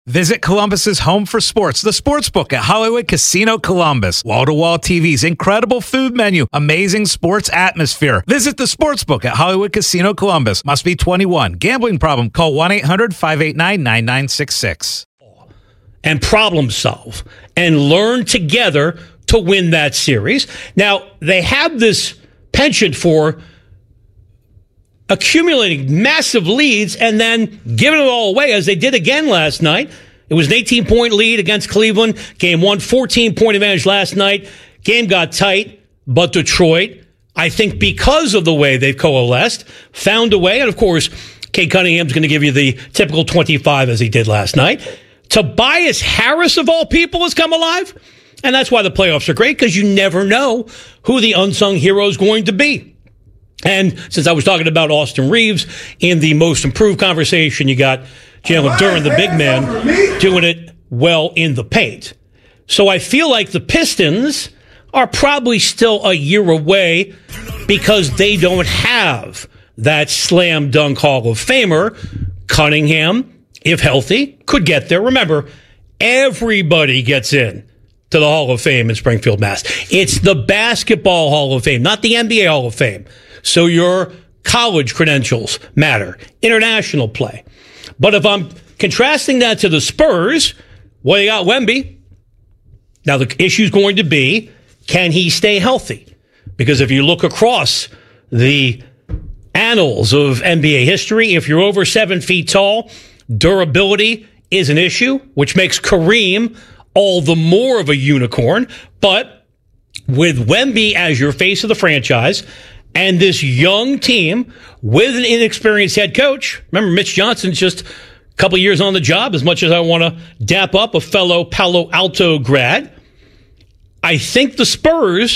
Visit Columbus's home for sports, the Sportsbook at Hollywood Casino Columbus. Wall-to-wall TVs, incredible food menu, amazing sports atmosphere. Visit the Sportsbook at Hollywood Casino Columbus. Must be 21. Gambling problem? Call 1-800-589-9966. And problem solve and learn together to win that series. Now, they have this penchant for accumulating massive leads and then giving it all away, as they did again last night. It was an 18-point lead against Cleveland. Game one, 14-point advantage last night. Game got tight, but Detroit, I think because of the way they've coalesced, found a way. And, of course, Cade Cunningham's going to give you the typical 25 as he did last night. Tobias Harris, of all people, has come alive. And that's why the playoffs are great, because you never know who the unsung hero is going to be. And since I was talking about Austin Reeves in the most improved conversation, you got Jalen Duren, the big man, doing it well in the paint. So I feel like the Pistons are probably still a year away because they don't have that slam dunk Hall of Famer. Cunningham, if healthy, could get there. Remember, everybody gets in to the Hall of Fame in Springfield, Mass. It's the Basketball Hall of Fame, not the NBA Hall of Fame. So your college credentials matter. International play. But if I'm contrasting that to the Spurs, well, you got Wemby. Now, the issue is going to be, can he stay healthy? Because if you look across the annals of NBA history, if you're over 7 feet tall, durability is an issue, which makes Kareem all the more of a unicorn. But with Wemby as your face of the franchise, and this young team with an inexperienced head coach. Remember, Mitch Johnson's just a couple years on the job, as much as I want to dap up a fellow Palo Alto grad. I think the Spurs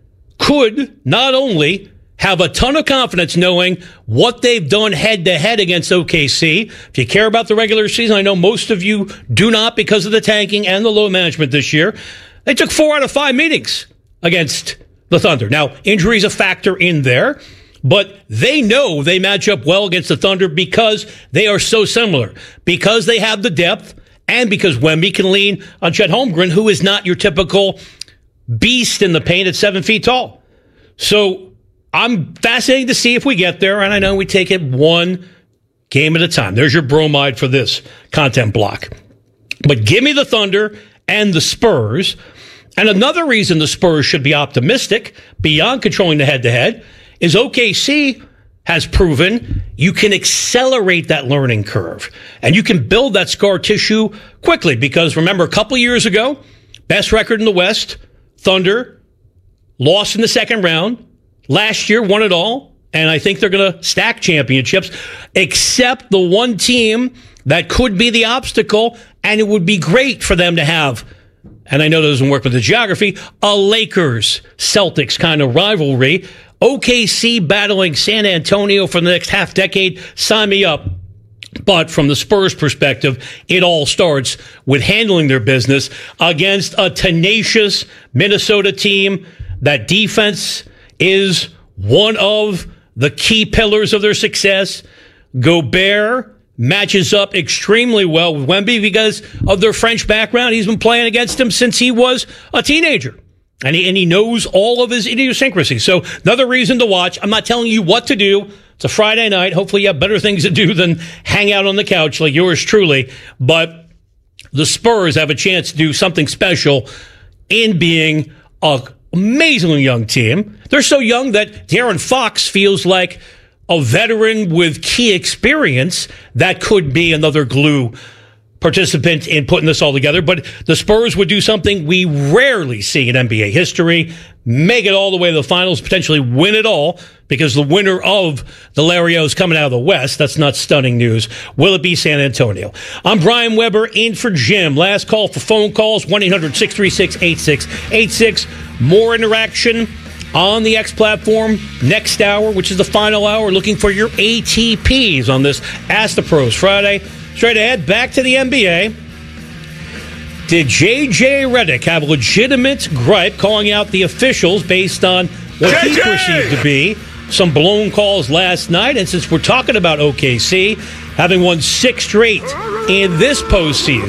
could not only have a ton of confidence knowing what they've done head-to-head against OKC. If you care about the regular season, I know most of you do not because of the tanking and the low management this year. They took 4 out of 5 meetings against the Thunder. Now, injury is a factor in there, but they know they match up well against the Thunder because they are so similar, because they have the depth, and because Wemby can lean on Chet Holmgren, who is not your typical beast in the paint at 7 feet tall. So I'm fascinated to see if we get there, and I know we take it one game at a time. There's your bromide for this content block. But give me the Thunder and the Spurs. And another reason the Spurs should be optimistic, beyond controlling the head-to-head, is OKC has proven you can accelerate that learning curve. And you can build that scar tissue quickly. Because remember, a couple years ago, best record in the West, Thunder, lost in the second round. Last year, won it all. And I think they're going to stack championships, except the one team that could be the obstacle, and it would be great for them to have, and I know that doesn't work with the geography, a Lakers-Celtics kind of rivalry. OKC battling San Antonio for the next half decade. Sign me up. But from the Spurs' perspective, it all starts with handling their business against a tenacious Minnesota team. That defense is one of the key pillars of their success. Gobert matches up extremely well with Wemby because of their French background. He's been playing against him since he was a teenager. And he knows all of his idiosyncrasies. So another reason to watch. I'm not telling you what to do. It's a Friday night. Hopefully you have better things to do than hang out on the couch like yours truly. But the Spurs have a chance to do something special in being an amazingly young team. They're so young that De'Aaron Fox feels like a veteran with key experience that could be another glue participant in putting this all together. But the Spurs would do something we rarely see in NBA history, make it all the way to the finals, potentially win it all, because the winner of the Lario is coming out of the West. That's not stunning news. Will it be San Antonio? I'm Brian Weber, in for Jim. Last call for phone calls, 1-800-636-8686. More interaction on the X platform next hour, which is the final hour, looking for your ATPs on this Ask the Pros Friday. Straight ahead, back to the NBA. Did J.J. Redick have a legitimate gripe calling out the officials based on what he perceived to be some blown calls last night? And since we're talking about OKC, having won 6 straight in this postseason,